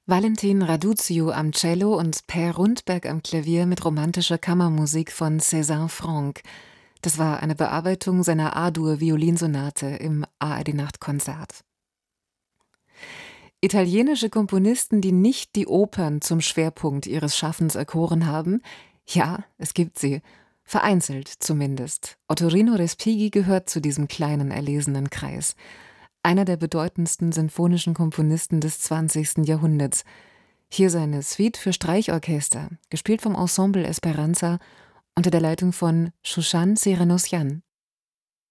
Valentin Raduzzo am Cello und Per Rundberg am Klavier mit romantischer Kammermusik von César Franck. Das war eine Bearbeitung seiner A-Dur-Violinsonate im ARD-Nachtkonzert. Italienische Komponisten, die nicht die Opern zum Schwerpunkt ihres Schaffens erkoren haben? Ja, es gibt sie. Vereinzelt zumindest. Ottorino Respighi gehört zu diesem kleinen, erlesenen Kreis. Einer der bedeutendsten sinfonischen Komponisten des 20. Jahrhunderts. Hier seine Suite für Streichorchester, gespielt vom Ensemble Esperanza unter der Leitung von Shushan Cyranosian.